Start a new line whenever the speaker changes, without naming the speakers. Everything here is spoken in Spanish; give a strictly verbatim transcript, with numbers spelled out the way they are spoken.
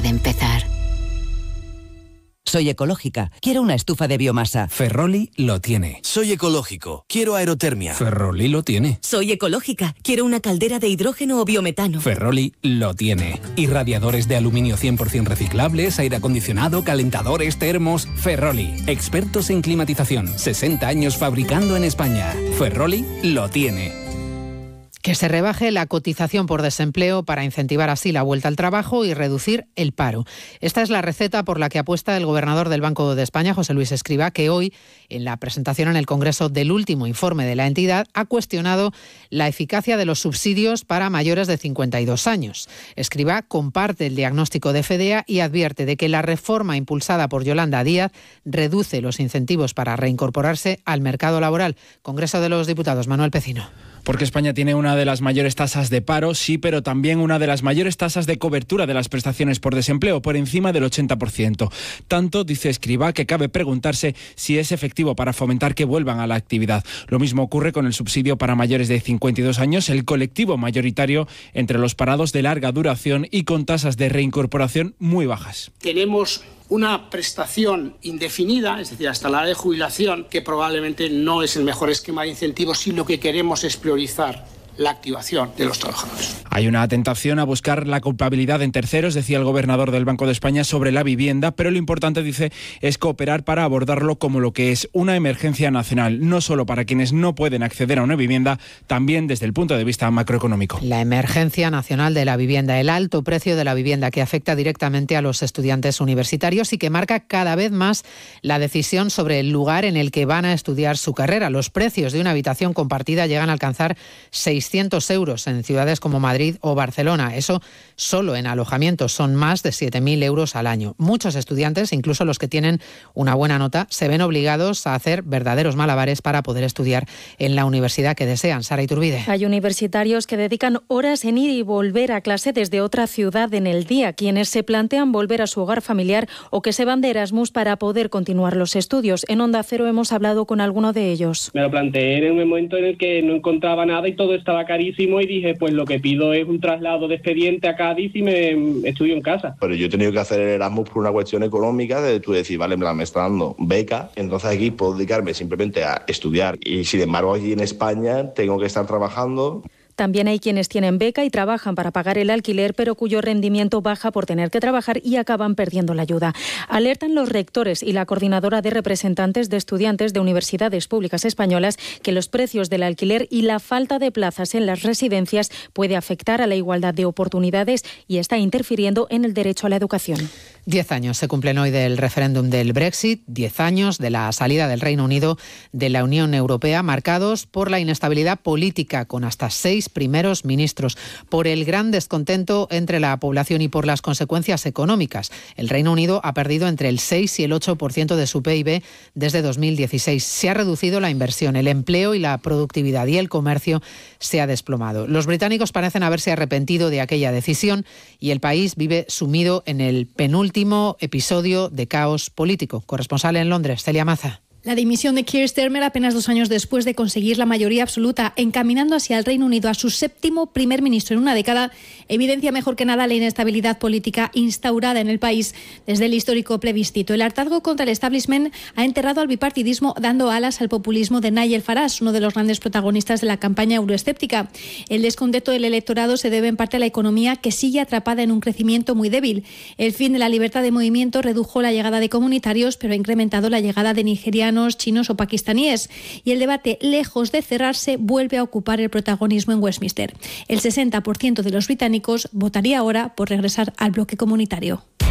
de empezar.
Soy ecológica. Quiero una estufa de biomasa.
Ferroli lo tiene.
Soy ecológico. Quiero aerotermia.
Ferroli lo tiene.
Soy ecológica. Quiero una caldera de hidrógeno o biometano.
Ferroli lo tiene. Irradiadores de aluminio cien por ciento reciclables, aire acondicionado, calentadores, termos. Ferroli. Expertos en climatización. sesenta años fabricando en España. Ferroli lo tiene.
Que se rebaje la cotización por desempleo para incentivar así la vuelta al trabajo y reducir el paro. Esta es la receta por la que apuesta el gobernador del Banco de España, José Luis Escrivá, que hoy, en la presentación en el Congreso del último informe de la entidad, ha cuestionado la eficacia de los subsidios para mayores de cincuenta y dos años. Escrivá comparte el diagnóstico de FEDEA y advierte de que la reforma impulsada por Yolanda Díaz reduce los incentivos para reincorporarse al mercado laboral. Congreso de los Diputados, Manuel Pecino.
Porque España tiene una de las mayores tasas de paro, sí, pero también una de las mayores tasas de cobertura de las prestaciones por desempleo, por encima del ochenta por ciento. Tanto, dice Escrivá, que cabe preguntarse si es efectivo para fomentar que vuelvan a la actividad. Lo mismo ocurre con el subsidio para mayores de cincuenta y dos años, el colectivo mayoritario entre los parados de larga duración y con tasas de reincorporación muy bajas.
Tenemos una prestación indefinida, es decir, hasta la edad de jubilación, que probablemente no es el mejor esquema de incentivos si lo que queremos es priorizar la activación de los trabajadores.
Hay una tentación a buscar la culpabilidad en terceros, decía el gobernador del Banco de España, sobre la vivienda, pero lo importante, dice, es cooperar para abordarlo como lo que es una emergencia nacional, no solo para quienes no pueden acceder a una vivienda, también desde el punto de vista macroeconómico.
La emergencia nacional de la vivienda, el alto precio de la vivienda que afecta directamente a los estudiantes universitarios y que marca cada vez más la decisión sobre el lugar en el que van a estudiar su carrera. Los precios de una habitación compartida llegan a alcanzar seiscientos euros en ciudades como Madrid o Barcelona. Eso solo en alojamientos son más de siete mil euros al año. Muchos estudiantes, incluso los que tienen una buena nota, se ven obligados a hacer verdaderos malabares para poder estudiar en la universidad que desean. Sara Iturbide.
Hay universitarios que dedican horas en ir y volver a clase desde otra ciudad en el día, quienes se plantean volver a su hogar familiar o que se van de Erasmus para poder continuar los estudios. En Onda Cero hemos hablado con alguno de ellos.
Me lo planteé en un momento en el que no encontraba nada y todo estaba carísimo y dije, pues lo que pido es un traslado de expediente a Cádiz y me estudio en casa.
Pero yo he tenido que hacer el Erasmus por una cuestión económica, de tú decir, vale, me está dando beca, entonces aquí puedo dedicarme simplemente a estudiar y sin embargo allí en España tengo que estar trabajando.
También hay quienes tienen beca y trabajan para pagar el alquiler, pero cuyo rendimiento baja por tener que trabajar y acaban perdiendo la ayuda. Alertan los rectores y la coordinadora de representantes de estudiantes de universidades públicas españolas que los precios del alquiler y la falta de plazas en las residencias puede afectar a la igualdad de oportunidades y está interfiriendo en el derecho a la educación.
Diez años se cumplen hoy del referéndum del Brexit, diez años de la salida del Reino Unido de la Unión Europea, marcados por la inestabilidad política, con hasta seis primeros ministros, por el gran descontento entre la población y por las consecuencias económicas. El Reino Unido ha perdido entre el seis y el ocho por ciento de su P I B desde dos mil dieciséis. Se ha reducido la inversión, el empleo y la productividad, y el comercio se ha desplomado. Los británicos parecen haberse arrepentido de aquella decisión y el país vive sumido en el penúltimo episodio de caos político. Corresponsal en Londres, Celia Maza.
La dimisión de Keir Starmer apenas dos años después de conseguir la mayoría absoluta, encaminando hacia el Reino Unido a su séptimo primer ministro en una década, evidencia mejor que nada la inestabilidad política instaurada en el país desde el histórico plebiscito. El hartazgo contra el establishment ha enterrado al bipartidismo, dando alas al populismo de Nigel Farage, uno de los grandes protagonistas de la campaña euroescéptica. El descontento del electorado se debe en parte a la economía, que sigue atrapada en un crecimiento muy débil. El fin de la libertad de movimiento redujo la llegada de comunitarios, pero ha incrementado la llegada de nigerianos, chinos o pakistaníes, y el debate, lejos de cerrarse, vuelve a ocupar el protagonismo en Westminster. El sesenta por ciento de los británicos votaría ahora por regresar al bloque comunitario.